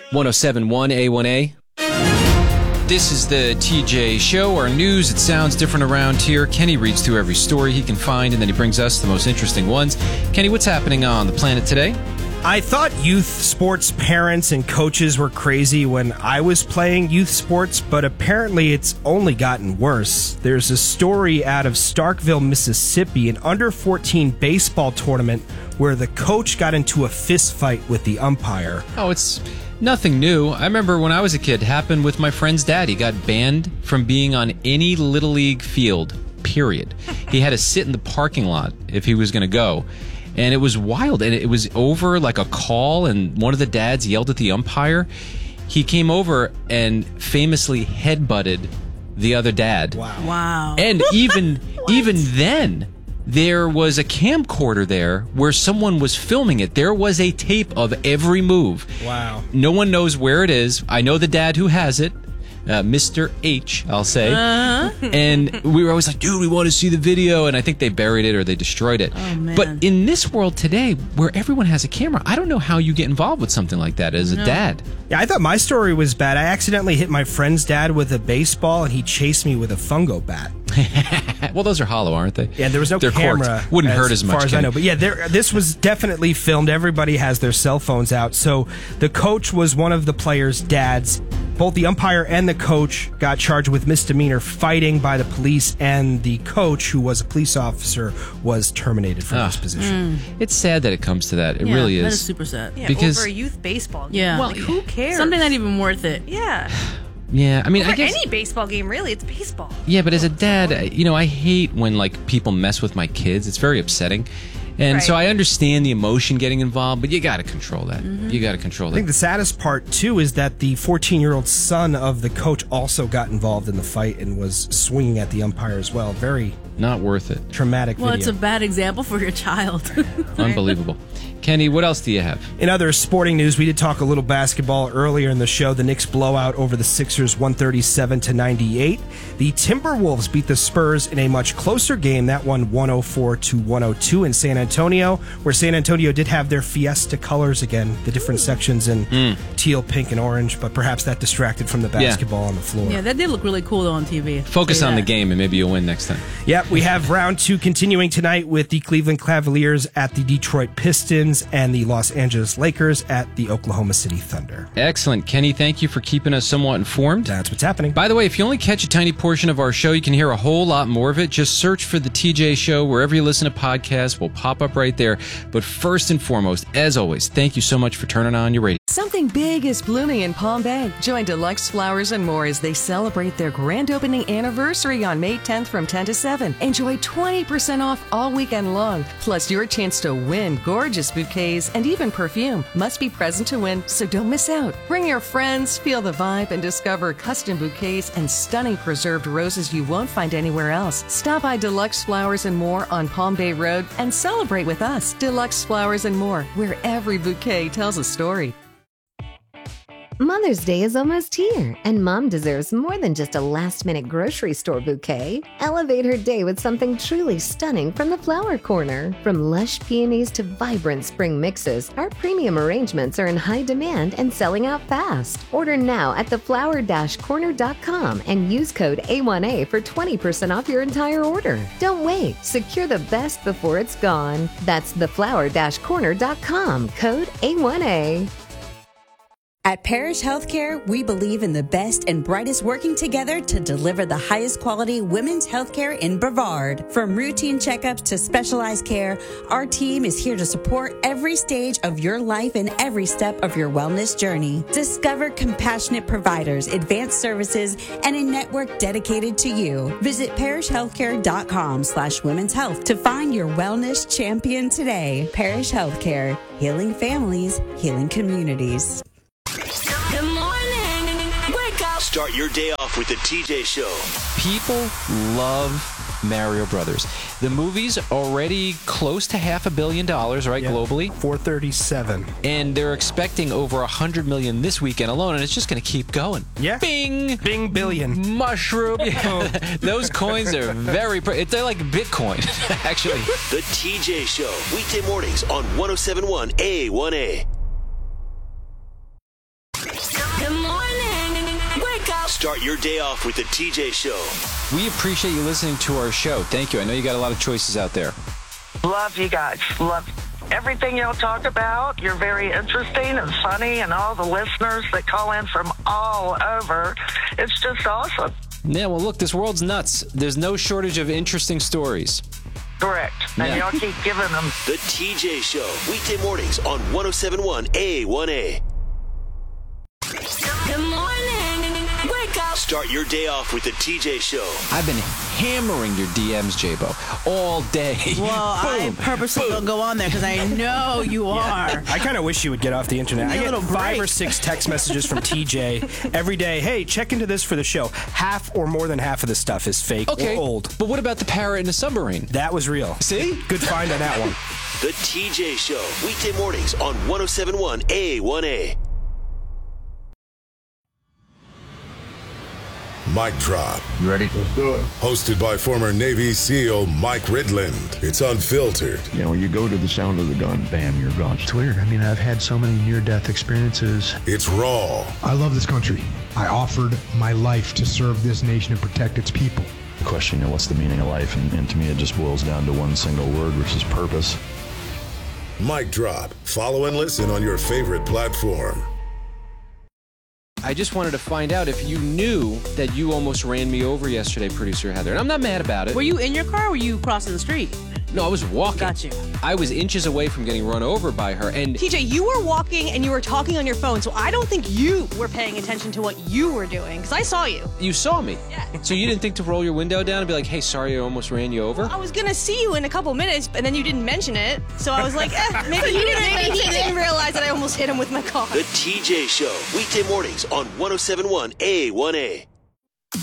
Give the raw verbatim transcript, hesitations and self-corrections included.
one oh seven point one A one A. This is the T J Show, our news. It sounds different around here. Kenny reads through every story he can find, and then he brings us the most interesting ones. Kenny, what's happening on the planet today? I thought youth sports parents and coaches were crazy when I was playing youth sports, but apparently it's only gotten worse. There's a story out of Starkville, Mississippi, an under fourteen baseball tournament where the coach got into a fist fight with the umpire. Oh, it's nothing new. I remember when I was a kid, it happened with my friend's dad. He got banned from being on any Little League field, period. He had to sit in the parking lot if he was going to go. And it was wild, and it was over like a call, and one of the dads yelled at the umpire. He came over and famously headbutted the other dad. Wow. Wow. And even even then, there was a camcorder there where someone was filming it. There was a tape of every move. Wow. No one knows where it is. I know the dad who has it. Uh, Mister H, I'll say. Uh-huh. And we were always like, dude, we want to see the video. And I think they buried it or they destroyed it. Oh, man. But in this world today, where everyone has a camera, I don't know how you get involved with something like that as a No. dad. Yeah, I thought my story was bad. I accidentally hit my friend's dad with a baseball, and he chased me with a fungo bat. Well, those are hollow, aren't they? Yeah, there was no They're camera. corked. Wouldn't as hurt as much. far as I Kenny. know. But yeah, there, this was definitely filmed. Everybody has their cell phones out. So the coach was one of the players' dads. Both the umpire and the coach got charged with misdemeanor fighting by the police, and the coach, who was a police officer, was terminated from Ah. his position. It's sad that it comes to that. It Yeah, really That is. is super sad. Yeah, Because- over a youth baseball game. Yeah. Like, who cares? Something not even worth it. Yeah. Yeah, I mean, For I guess. any baseball game, really, it's baseball. Yeah, but as a dad, you know, I hate when like people mess with my kids. It's very upsetting. And so Right. I understand the emotion getting involved, but you got to control that. You got to control I think that. the saddest part, too, is that the fourteen-year-old son of the coach also got involved in the fight and was swinging at the umpire as well. Very Not worth it. traumatic Well, video. it's a bad example for your child. Unbelievable. Kenny, what else do you have? In other sporting news, we did talk a little basketball earlier in the show. The Knicks blowout over the Sixers, one thirty-seven to ninety-eight. The Timberwolves beat the Spurs in a much closer game. That one, one oh four to one oh two in San Antonio, where San Antonio did have their Fiesta colors again, the different sections in Mm. teal, pink, and orange, but perhaps that distracted from the basketball on the floor. Yeah, that did look really cool though on T V. Focus Say on the that. game, and maybe you'll win next time. Yep, we have round two continuing tonight with the Cleveland Cavaliers at the Detroit Pistons and the Los Angeles Lakers at the Oklahoma City Thunder. Excellent. Kenny, thank you for keeping us somewhat informed. That's what's happening. By the way, if you only catch a tiny portion of our show, you can hear a whole lot more of it. Just search for the T J Show wherever you listen to podcasts. We'll pop up right there. But first and foremost, as always, thank you so much for turning on your radio. Something big is blooming in Palm Bay. Join Deluxe Flowers and More as they celebrate their grand opening anniversary on May tenth from ten to seven. Enjoy twenty percent off all weekend long, plus your chance to win gorgeous bouquets and even perfume. Must be present to win, so don't miss out. Bring your friends, feel the vibe, and discover custom bouquets and stunning preserved roses you won't find anywhere else. Stop by Deluxe Flowers and More on Palm Bay Road and celebrate with us. Deluxe Flowers and More, where every bouquet tells a story. Mother's Day is almost here, and Mom deserves more than just a last-minute grocery store bouquet. Elevate her day with something truly stunning from the Flower Corner. From lush peonies to vibrant spring mixes, our premium arrangements are in high demand and selling out fast. Order now at the flower dash corner dot com and use code A one A for twenty percent off your entire order. Don't wait. Secure the best before it's gone. That's the flower dash corner dot com, code A one A. At Parish Healthcare, we believe in the best and brightest working together to deliver the highest quality women's healthcare in Brevard. From routine checkups to specialized care, our team is here to support every stage of your life and every step of your wellness journey. Discover compassionate providers, advanced services, and a network dedicated to you. Visit parishhealthcare.com slash women's health to find your wellness champion today. Parish Healthcare, healing families, healing communities. Good morning. Wake up. Start your day off with the T J Show. People love Mario Brothers. The movie's already close to half a billion dollars, right, Yeah, globally? four thirty-seven. And they're expecting over a hundred million this weekend alone, and it's just going to keep going. Yeah. Bing! Bing billion. Mushroom. Yeah. Those coins are very, pr- they're like Bitcoin, actually. The T J Show. Weekday mornings on one oh seven point one A one A. Start your day off with the T J Show. We appreciate you listening to our show. Thank you. I know you got a lot of choices out there. Love you guys. Love everything y'all talk about. You're very interesting and funny, and all the listeners that call in from all over. It's just awesome. Yeah, well, look, this world's nuts. There's no shortage of interesting stories. Correct. And Yeah. y'all keep giving them. The T J Show. Weekday mornings on one oh seven point one A one A. Good morning. Wake up. Start your day off with the T J Show. I've been hammering your D Ms, J-Bo, all day. Well, I Boom, purposely boom. don't go on there because I know you are. I kind of wish you would get off the internet. Give me I a get little five break. or six text messages from T J every day. Hey, check into this for the show. Half or more than half of the stuff is fake Okay, or old. but what about the parrot in the submarine? That was real. See? Good find on that one. The T J Show. Weekday mornings on one oh seven point one A one A. Mic Drop. You ready? Let's do it. Hosted by former Navy SEAL Mike Ridland. It's unfiltered. You know, you go to the sound of the gun, bam, you're gone. It's weird. I mean, I've had so many near-death experiences. It's raw. I love this country. I offered my life to serve this nation and protect its people. The question, you know, what's the meaning of life? And, and to me, it just boils down to one single word, which is purpose. Mic Drop. Follow and listen on your favorite platform. I just wanted to find out if you knew that you almost ran me over yesterday, producer Heather. And I'm not mad about it. Were you in your car or were you crossing the street? No, I was walking. Got you. I was inches away from getting run over by her. And T J, you were walking and you were talking on your phone, so I don't think you were paying attention to what you were doing, because I saw you. you saw me. Yeah. So you didn't think to roll your window down and be like, hey, sorry, I almost ran you over? I was gonna see you in a couple minutes, and then you didn't mention it, so I was like, eh, maybe he didn't, maybe he didn't realize that I almost hit him with my car. The T J Show. Weekday mornings on one oh seven point one A one A.